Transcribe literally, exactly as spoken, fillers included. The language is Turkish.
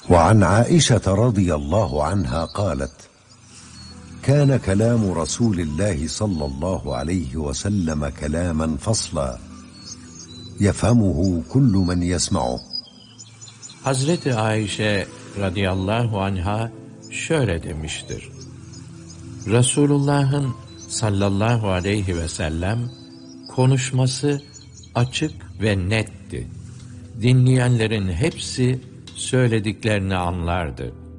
وعن عائشة رضي الله عنها قالت: كان كلام رسول الله صلى الله عليه وسلم كلاما فصلا يفهمه كل من يسمعه. Hazreti Ayşe radıyallahu anha şöyle demiştir: Resulullah'ın sallallahu aleyhi ve sellem konuşması açık ve netti. Dinleyenlerin hepsi söylediklerini anlardı.